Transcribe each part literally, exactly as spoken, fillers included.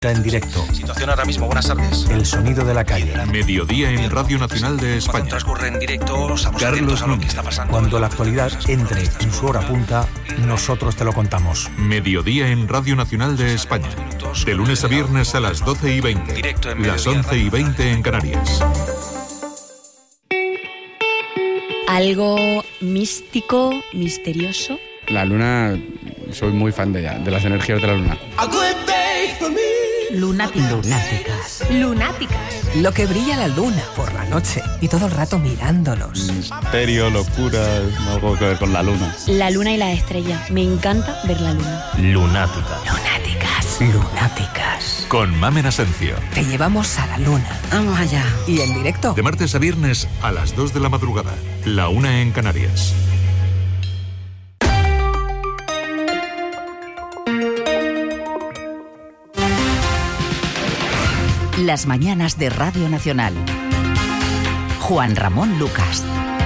En directo. Situación ahora mismo, buenas tardes. El sonido de la calle. Mediodía en Radio Nacional de España. Cuando transcurre en directo, estamos atentos a lo que está pasando. Cuando la actualidad entre en su hora punta, nosotros te lo contamos. Mediodía en Radio Nacional de España. De lunes a viernes a las doce y veinte. Directo en Las once y veinte en Canarias. Algo místico, misterioso. La luna, soy muy fan de ella, de las energías de la luna. Lunáticas. Lunáticas. Lunáticas. Lo que brilla la luna por la noche y todo el rato mirándonos. Misterio, locura, algo que ver con la luna. La luna y la estrella. Me encanta ver la luna. Lunáticas. Lunáticas. Lunáticas. Con Mamen Asencio. Te llevamos a la luna. Vamos allá. Y en directo. De martes a viernes a las dos de la madrugada. La una en Canarias. Las mañanas de Radio Nacional. Juan Ramón Lucas.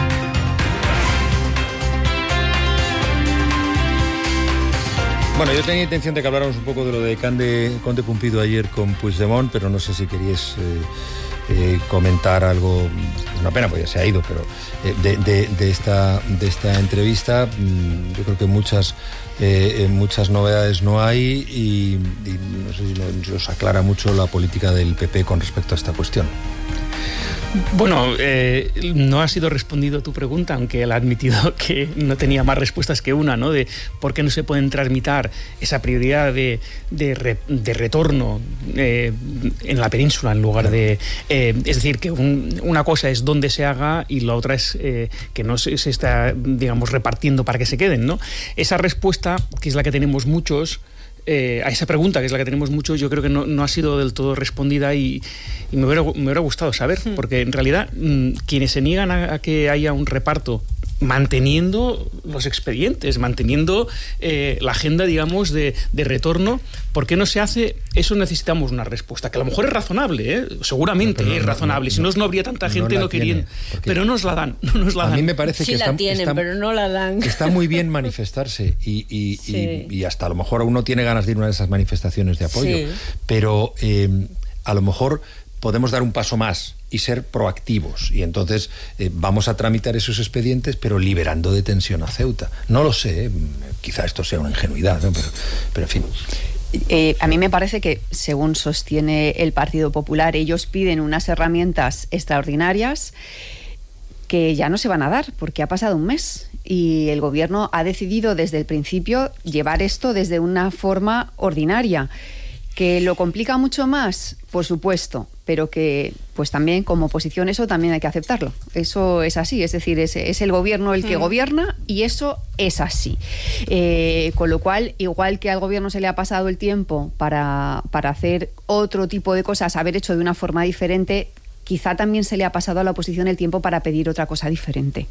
Bueno, yo tenía intención de que habláramos un poco de lo de Conde, Conde Pumpido ayer con Puigdemont, pero no sé si queríais eh, eh, comentar algo. Es una pena, porque ya se ha ido, pero eh, de, de, de, esta, de esta entrevista yo creo que muchas, eh, muchas novedades no hay y, y no sé si nos aclara mucho la política del P P con respecto a esta cuestión. Bueno, eh, no ha sido respondido tu pregunta, aunque él ha admitido que no tenía más respuestas que una, ¿no? De por qué no se pueden transmitir esa prioridad de, de, re, de retorno eh, en la península en lugar de... Eh, es decir, que un, una cosa es dónde se haga y la otra es eh, que no se, se está, digamos, repartiendo para que se queden, ¿no? Esa respuesta, que es la que tenemos muchos... Eh, a esa pregunta, que es la que tenemos mucho, yo creo que no, no ha sido del todo respondida y, y me, hubiera, me hubiera gustado saber, porque en realidad mmm, quienes se niegan a, a que haya un reparto manteniendo los expedientes, manteniendo eh, la agenda, digamos, de, de retorno, ¿por qué no se hace? Eso necesitamos una respuesta, que a lo mejor es razonable, ¿eh? Seguramente no, no, es razonable, no, no, si no, no habría tanta gente no, no queriendo, pero no nos la dan, no nos la a dan. mí me parece sí que la está, tienen, está, pero no la dan. Está muy bien manifestarse y, y, sí. y, y hasta a lo mejor uno tiene ganas de ir a una de esas manifestaciones de apoyo, sí. pero eh, a lo mejor podemos dar un paso más y ser proactivos y entonces eh, vamos a tramitar esos expedientes pero liberando de tensión a Ceuta. No lo sé, eh, quizá esto sea una ingenuidad, ¿no? pero, pero en fin. Eh, a mí me parece que, según sostiene el Partido Popular, ellos piden unas herramientas extraordinarias que ya no se van a dar porque ha pasado un mes y el gobierno ha decidido desde el principio llevar esto desde una forma ordinaria. ¿Que lo complica mucho más? Por supuesto, pero que pues también como oposición eso también hay que aceptarlo. Eso es así, es decir, es, es el gobierno el que mm. gobierna y eso es así. Eh, con lo cual, igual que al gobierno se le ha pasado el tiempo para, para hacer otro tipo de cosas, haber hecho de una forma diferente, quizá también se le ha pasado a la oposición el tiempo para pedir otra cosa diferente.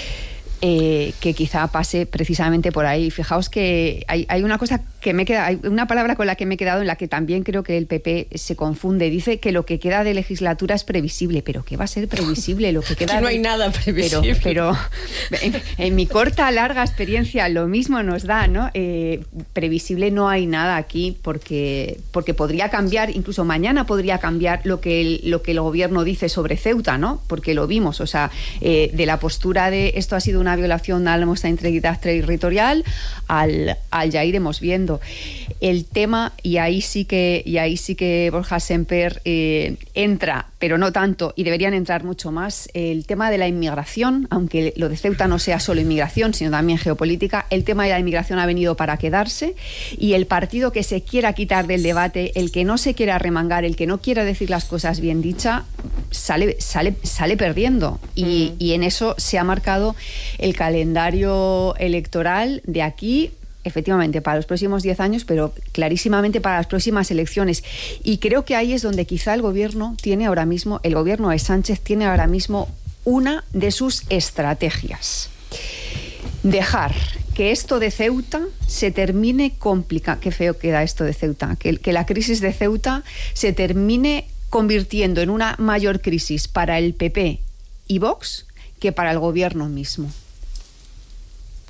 Eh, que quizá pase precisamente por ahí. Fijaos que hay, hay una cosa que me queda, hay una palabra con la que me he quedado en la que también creo que el P P se confunde. Dice que lo que queda de legislatura es previsible, pero ¿qué va a ser previsible? Lo que queda que no de... hay nada previsible. Pero, pero en, en mi corta, larga experiencia lo mismo nos da, ¿no? Eh, previsible no hay nada aquí porque, porque podría cambiar, incluso mañana podría cambiar lo que el, lo que el gobierno dice sobre Ceuta, ¿no? Porque lo vimos, o sea, eh, de la postura de esto ha sido una violación a nuestra integridad territorial al, al ya iremos viendo el tema y ahí sí que y ahí sí que Borja Semper eh, entra, pero no tanto y deberían entrar mucho más el tema de la inmigración, aunque lo de Ceuta no sea solo inmigración sino también geopolítica. El tema de la inmigración ha venido para quedarse y el partido que se quiera quitar del debate, el que no se quiera remangar, el que no quiera decir las cosas bien dichas, sale sale sale perdiendo y, mm. y en eso se ha marcado el calendario electoral de aquí, efectivamente, para los próximos diez años, pero clarísimamente para las próximas elecciones. Y creo que ahí es donde quizá el gobierno tiene ahora mismo, el gobierno de Sánchez tiene ahora mismo una de sus estrategias. Dejar que esto de Ceuta se termine complicando, qué feo queda esto de Ceuta, que, que la crisis de Ceuta se termine convirtiendo en una mayor crisis para el P P y Vox que para el gobierno mismo.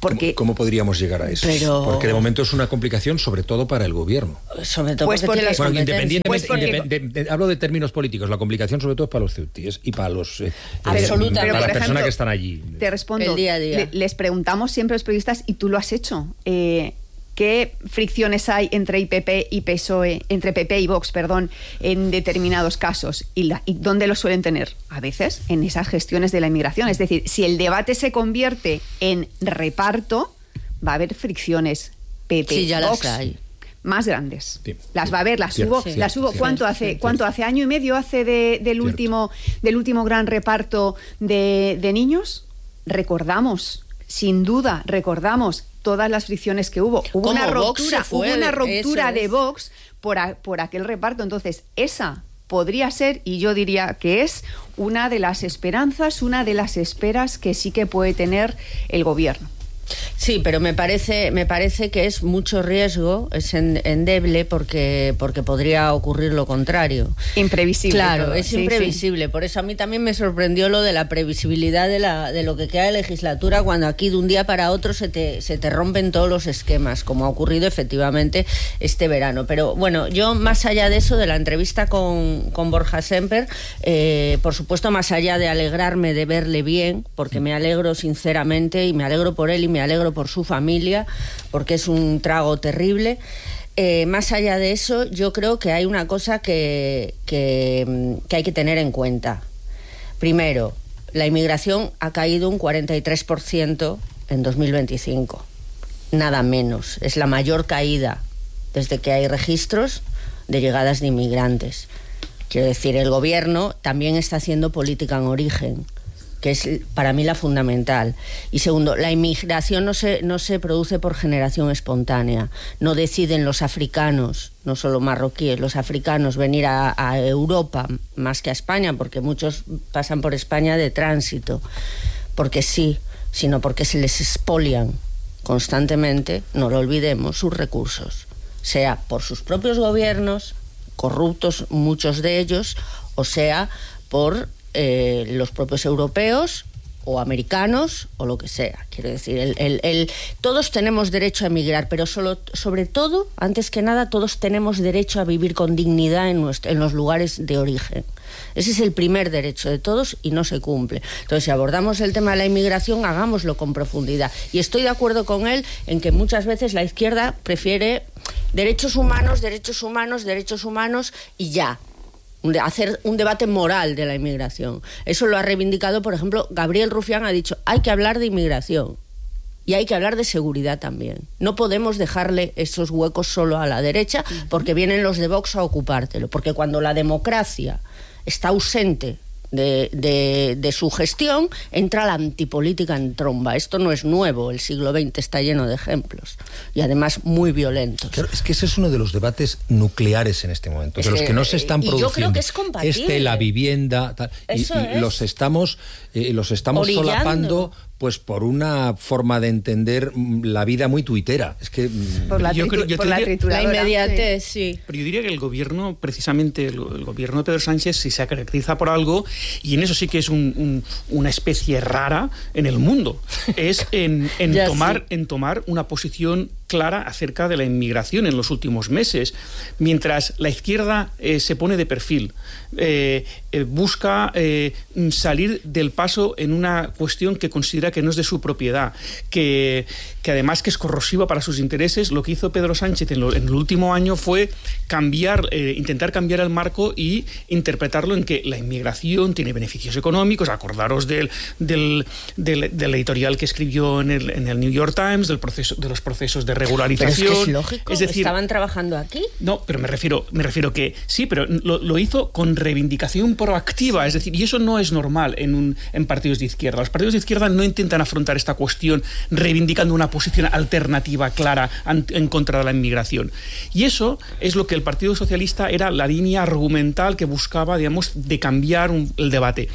Porque, ¿Cómo, ¿Cómo podríamos llegar a eso? Pero... Porque de momento es una complicación, sobre todo para el gobierno. Sobre todo pues porque, porque tiene bueno, independientemente, pues porque... independ, de, de, hablo de términos políticos, la complicación sobre todo es para los ceutíes y para los eh, Absolutamente. para las ejemplo, personas que están allí. Te respondo, el día a día. Le, les preguntamos siempre a los periodistas, y tú lo has hecho, eh, ¿qué fricciones hay entre I P P y P S O E, entre P P y Vox, perdón, en determinados casos? ¿Y, la, ¿Y dónde lo suelen tener? A veces en esas gestiones de la inmigración. Es decir, si el debate se convierte en reparto, va a haber fricciones P P, sí, ya Vox, las hay. más grandes. Sí, las sí, va a haber, las cierto, hubo, sí, las hubo. cierto, ¿Cuánto cierto, hace? cierto. ¿Cuánto hace? ¿Año y medio hace de, del Cierto. último, del último gran reparto de, de niños? Recordamos, sin duda, recordamos todas las fricciones que hubo. Hubo Como una Vox ruptura, se fue, hubo una ruptura eso de es. Vox por, a, por aquel reparto. Entonces, esa podría ser, y yo diría que es, una de las esperanzas, una de las esperas que sí que puede tener el gobierno. Sí, pero me parece, me parece que es mucho riesgo, es en- endeble porque, porque podría ocurrir lo contrario. Imprevisible. Claro, todo. es Sí, imprevisible. sí. Por eso a mí también me sorprendió lo de la previsibilidad de, la, de lo que queda de legislatura, cuando aquí de un día para otro se te, se te rompen todos los esquemas, como ha ocurrido efectivamente este verano. Pero bueno, yo más allá de eso, de la entrevista con, con Borja Semper, eh, por supuesto, más allá de alegrarme de verle bien, porque me alegro sinceramente y me alegro por él y me alegro por su familia, porque es un trago terrible. Eh, más allá de eso, yo creo que hay una cosa que, que, que hay que tener en cuenta. Primero, la inmigración ha caído un cuarenta y tres por ciento en dos mil veinticinco. Nada menos. Es la mayor caída desde que hay registros de llegadas de inmigrantes. Quiero decir, el gobierno también está haciendo política en origen, que es para mí la fundamental. Y segundo, la inmigración no se, no se produce por generación espontánea. No deciden los africanos, no solo marroquíes, los africanos venir a, a Europa más que a España, porque muchos pasan por España de tránsito, porque sí, sino porque se les expolian constantemente, no lo olvidemos, sus recursos, sea por sus propios gobiernos, corruptos muchos de ellos, o sea por Eh, los propios europeos o americanos o lo que sea. Quiero decir, el, el, el, todos tenemos derecho a emigrar, pero solo, sobre todo, antes que nada, todos tenemos derecho a vivir con dignidad en, nuestro, en los lugares de origen. Ese es el primer derecho de todos y no se cumple. Entonces, si abordamos el tema de la inmigración, hagámoslo con profundidad. Y estoy de acuerdo con él en que muchas veces la izquierda prefiere derechos humanos, derechos humanos, derechos humanos y ya. Hacer un debate moral de la inmigración. Eso lo ha reivindicado, por ejemplo, Gabriel Rufián ha dicho, hay que hablar de inmigración y hay que hablar de seguridad también. No podemos dejarle esos huecos solo a la derecha porque vienen los de Vox a ocupártelo, porque cuando la democracia está ausente de, de, de su gestión, entra la antipolítica en tromba. Esto no es nuevo, el siglo veinte está lleno de ejemplos y además muy violentos. Claro, es que ese es uno de los debates nucleares en este momento, Es de los que- que no se están y yo produciendo. creo que es compatible. Este, la vivienda, tal, y, Eso y es. los estamos, eh, los estamos Orillando. solapando, pues por una forma de entender mm, la vida muy tuitera. Es que mm, Por la, Yo tritu- creo- yo por te la diría- La trituradora. inmediatez, sí. Pero yo diría que el gobierno, precisamente el, el gobierno de Pedro Sánchez, si se caracteriza por algo, y en eso sí que es un, un, una especie rara en el mundo, es en, en, Ya tomar, sí. en tomar una posición clara acerca de la inmigración en los últimos meses. Mientras la izquierda eh, se pone de perfil, eh, eh, busca eh, salir del paso en una cuestión que considera que no es de su propiedad, que, que además que es corrosiva para sus intereses, lo que hizo Pedro Sánchez en, lo, en el último año fue cambiar, eh, intentar cambiar el marco y interpretarlo en que la inmigración tiene beneficios económicos. Acordaros del, del, del, del editorial que escribió en el, en el New York Times, del proceso, de los procesos de Pero es regularización. que es lógico, Es decir, estaban trabajando aquí. no, pero me refiero, me refiero que sí, pero lo, lo hizo con reivindicación proactiva, es decir, y eso no es normal en, un, en partidos de izquierda. Los partidos de izquierda no intentan afrontar esta cuestión reivindicando una posición alternativa clara an, en contra de la inmigración. Y eso es lo que el Partido Socialista era la línea argumental que buscaba, digamos, de cambiar un, el debate.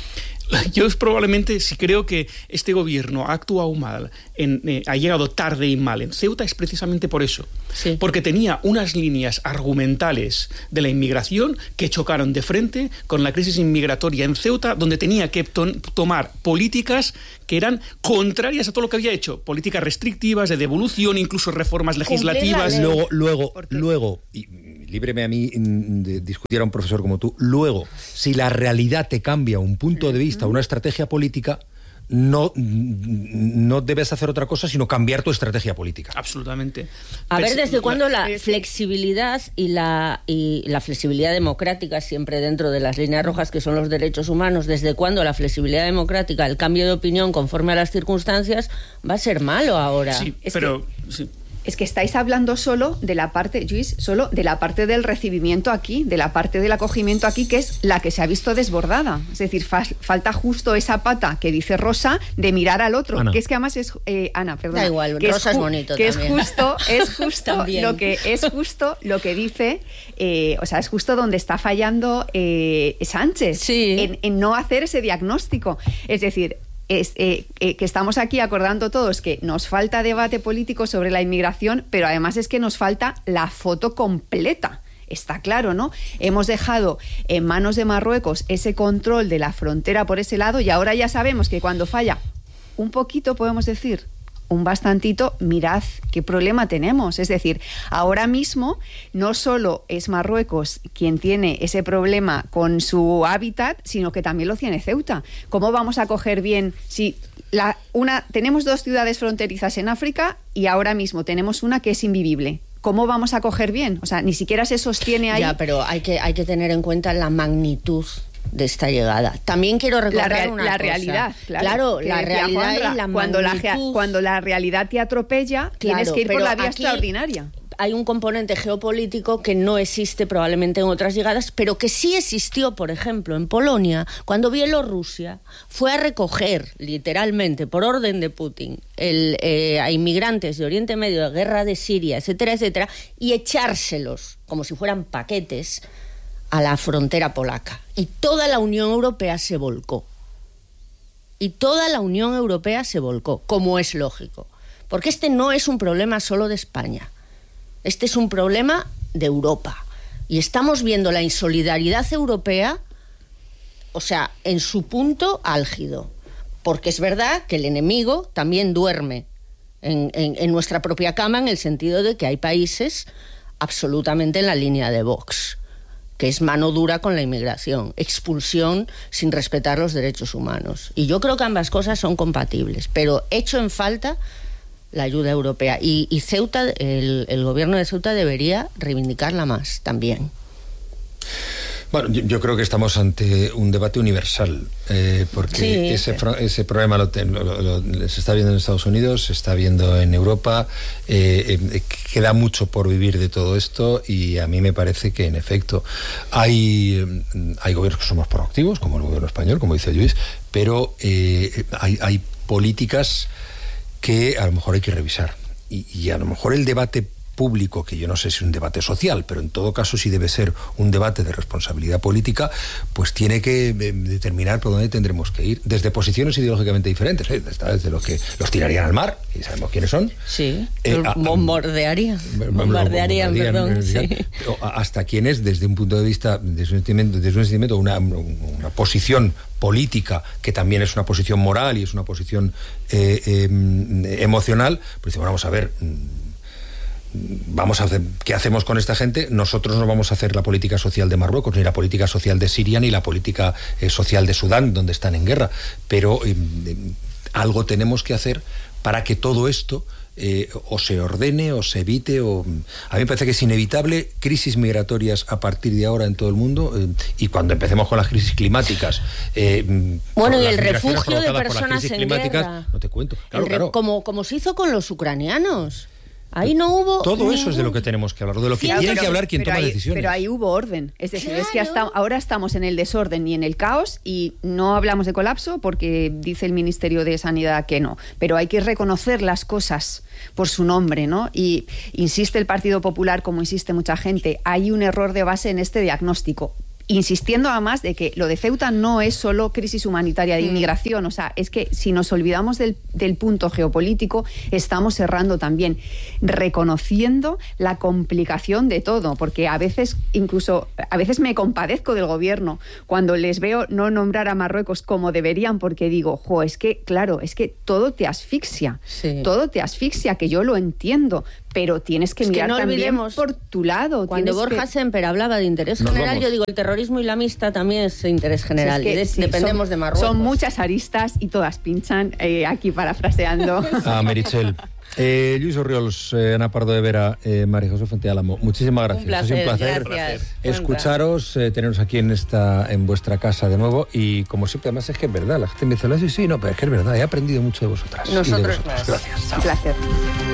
Yo es probablemente, si creo que este gobierno ha actuado mal, en, eh, ha llegado tarde y mal en Ceuta, es precisamente por eso. Sí. Porque tenía unas líneas argumentales de la inmigración que chocaron de frente con la crisis inmigratoria en Ceuta, donde tenía que to- tomar políticas que eran contrarias a todo lo que había hecho. Políticas restrictivas, de devolución, incluso reformas legislativas. Luego, luego, luego, y líbreme a mí de discutir a un profesor como tú, luego, si la realidad te cambia un punto de vista, una estrategia política, no, no debes hacer otra cosa sino cambiar tu estrategia política. Absolutamente. A Pero ver, ¿desde la, cuándo la eh, flexibilidad y la, y la flexibilidad democrática, siempre dentro de las líneas rojas que son los derechos humanos, desde cuándo la flexibilidad democrática, el cambio de opinión conforme a las circunstancias, va a ser malo ahora? Sí, es pero... Que... Sí. Es que estáis hablando solo de la parte, Lluís, solo de la parte del recibimiento aquí, de la parte del acogimiento aquí, que es la que se ha visto desbordada. Es decir, fa- falta justo esa pata que dice Rosa de mirar al otro, Ana. que es que además es eh, Ana, perdón. Da igual, que Rosa es, es ju- bonito que también. es justo, es justo También. lo que es justo lo que dice, eh, o sea, es justo donde está fallando eh, Sánchez, Sí. en, en no hacer ese diagnóstico. Es decir, Es, eh, eh, que estamos aquí acordando todos que nos falta debate político sobre la inmigración, pero además es que nos falta la foto completa. Está claro, ¿no? Hemos dejado en manos de Marruecos ese control de la frontera por ese lado y ahora ya sabemos que cuando falla un poquito, podemos decir, un bastantito, mirad qué problema tenemos. Es decir, ahora mismo no solo es Marruecos quien tiene ese problema con su hábitat, sino que también lo tiene Ceuta. ¿Cómo vamos a coger bien si la, una, tenemos dos ciudades fronterizas en África y ahora mismo tenemos una que es invivible? ¿Cómo vamos a coger bien? O sea, ni siquiera se sostiene ahí. Ya, pero hay que, hay que tener en cuenta la magnitud de esta llegada. También quiero recordar la, rea- una la cosa. realidad, claro, Claro, que la decía realidad Juanra, y la cuando la, magnitud. gea- cuando la realidad te atropella, tienes Claro, que ir por pero la vía aquí extraordinaria. Hay un componente geopolítico que no existe probablemente en otras llegadas, pero que sí existió, por ejemplo, en Polonia, cuando Bielorrusia fue a recoger, literalmente, por orden de Putin, el, eh, a inmigrantes de Oriente Medio, de guerra de Siria, etcétera, etcétera, y echárselos, como si fueran paquetes, a la frontera polaca. Y toda la Unión Europea se volcó. Y toda la Unión Europea se volcó, como es lógico. Porque este no es un problema solo de España. Este es un problema de Europa. Y estamos viendo la insolidaridad europea, o sea, en su punto álgido. Porque es verdad que el enemigo también duerme en, en, en nuestra propia cama, en el sentido de que hay países absolutamente en la línea de Vox, que es mano dura con la inmigración, expulsión sin respetar los derechos humanos. Y yo creo que ambas cosas son compatibles, pero echo en falta la ayuda europea. Y, y Ceuta, el, el gobierno de Ceuta debería reivindicarla más también. Bueno, yo, yo creo que estamos ante un debate universal, eh, porque Sí, ese, sí. fro- ese problema lo, te- lo- lo- lo- se está viendo en Estados Unidos, se está viendo en Europa, eh, eh, queda mucho por vivir de todo esto y a mí me parece que en efecto hay, eh, hay gobiernos que somos proactivos, como el gobierno español, como dice Lluís, pero eh, hay, hay políticas que a lo mejor hay que revisar y, y a lo mejor el debate público, que yo no sé si es un debate social, pero en todo caso sí debe ser un debate de responsabilidad política, pues tiene que eh, determinar por dónde tendremos que ir, desde posiciones ideológicamente diferentes, ¿eh? desde los que los tirarían al mar, y sabemos quiénes son. Sí, Eh, a- a- bombardearían, bombardearían, perdón. Sí. Hasta quienes, desde un punto de vista, desde un sentimiento, desde un sentimiento una, una posición política, que también es una posición moral y es una posición eh, eh, emocional, pues dice, bueno, vamos a ver, vamos a hacer, ¿qué hacemos con esta gente? Nosotros no vamos a hacer la política social de Marruecos, ni la política social de Siria, ni la política eh, social de Sudán, donde están en guerra, pero eh, eh, algo tenemos que hacer para que todo esto eh, o se ordene o se evite. O a mí me parece que es inevitable crisis migratorias a partir de ahora en todo el mundo, eh, y cuando empecemos con las crisis climáticas, eh, bueno, y las el migraciones refugio de provocadas por las personas crisis en climáticas, guerra. no te cuento, claro, El re- claro. Como, como se hizo con los ucranianos. Ahí no hubo Todo ningún... eso es de lo que tenemos que hablar, de lo que Sí, tiene pero- que hablar quien pero toma ahí- decisiones. Pero ahí hubo orden. Es decir, es que Claro. hasta ahora estamos en el desorden y en el caos y no hablamos de colapso porque dice el Ministerio de Sanidad que no. Pero hay que reconocer las cosas por su nombre, ¿no? Y insiste el Partido Popular, como insiste mucha gente, hay un error de base en este diagnóstico. insistiendo además de que lo de Ceuta no es solo crisis humanitaria de inmigración, o sea, es que si nos olvidamos del, del punto geopolítico, estamos errando también, reconociendo la complicación de todo, porque a veces, incluso, a veces me compadezco del gobierno cuando les veo no nombrar a Marruecos como deberían, porque digo, jo, es que, claro, es que todo te asfixia, sí. todo te asfixia, que yo lo entiendo, pero tienes que es mirar que no también olvidemos, por tu lado. Cuando Borja que... Semper hablaba de interés Nos general, vamos. yo digo, el terrorismo islamista también es interés general, sí, es que, y de, sí, dependemos son, de Marruecos. Son muchas aristas y todas pinchan, eh, aquí parafraseando. Ah, Meritxell. Eh, Lluís Orriols, eh, Ana Pardo de Vera, eh, María José Fuente Álamo, muchísimas gracias. Un placer, es un placer gracias. escucharos, eh, teneros aquí en esta, en vuestra casa de nuevo, y como siempre, además es que es verdad, la gente me dice, sí, sí, no, pero es que es verdad, he aprendido mucho de vosotras. Nosotros y de vosotras. más. Gracias. Chao. Un placer.